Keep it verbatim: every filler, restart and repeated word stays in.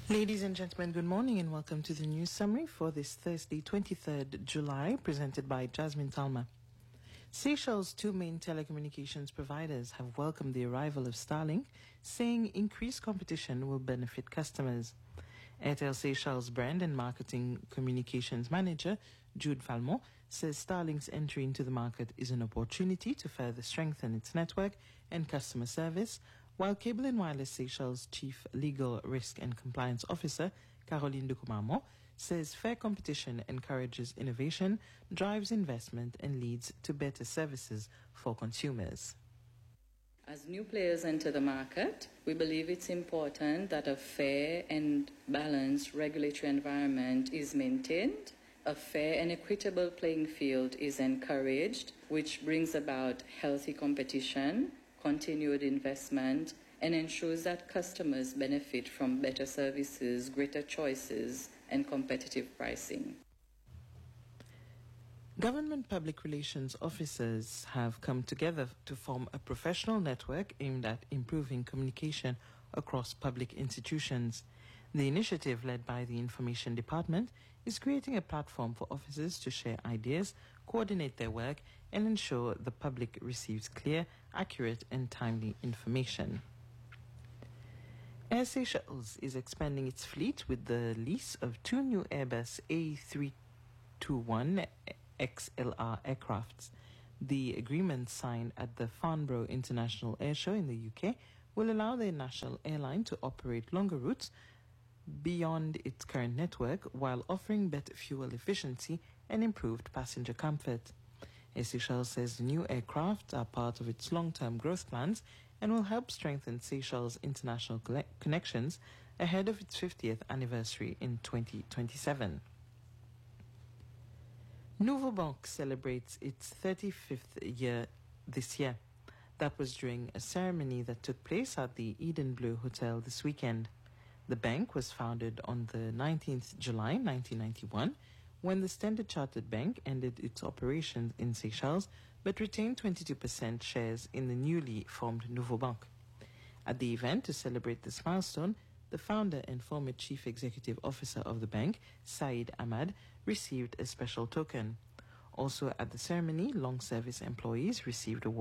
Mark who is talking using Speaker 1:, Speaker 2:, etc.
Speaker 1: Ladies and gentlemen, good morning and welcome to the news summary for this Thursday, twenty-third July, presented by Jasmine Talma. Seychelles' two main telecommunications providers have welcomed the arrival of Starlink, saying increased competition will benefit customers. Airtel Seychelles brand and marketing communications manager Jude Valmont says Starlink's entry into the market is an opportunity to further strengthen its network and customer service, while Cable and Wireless Seychelles Chief Legal, Risk and Compliance Officer Caroline Ducomamo says fair competition encourages innovation, drives investment and leads to better services for consumers.
Speaker 2: As new players enter the market, we believe it's important that a fair and balanced regulatory environment is maintained. A fair and equitable playing field is encouraged, which brings about healthy competition, continued investment, and ensures that customers benefit from better services, greater choices, and competitive pricing.
Speaker 1: Government public relations officers have come together to form a professional network aimed at improving communication across public institutions. The initiative, led by the Information Department, is creating a platform for officers to share ideas, coordinate their work, and ensure the public receives clear, accurate, and timely information. Air Seychelles is expanding its fleet with the lease of two new Airbus A three twenty-one X L R aircrafts. The agreement signed at the Farnborough International Air Show in the U K will allow the national airline to operate longer routes beyond its current network while offering better fuel efficiency and improved passenger comfort. Air Seychelles says the new aircraft are part of its long-term growth plans and will help strengthen Seychelles' international connections ahead of its fiftieth anniversary in twenty twenty-seven. Nouveau Bank celebrates its thirty-fifth year this year. That was during a ceremony that took place at the Eden Bleu Hotel this weekend. The bank was founded on the nineteenth of July nineteen ninety-one, when the Standard Chartered Bank ended its operations in Seychelles but retained twenty-two percent shares in the newly formed Nouveau Bank. At the event to celebrate this milestone, the founder and former chief executive officer of the bank, Saeed Ahmad, received a special token. Also at the ceremony, long service employees received awards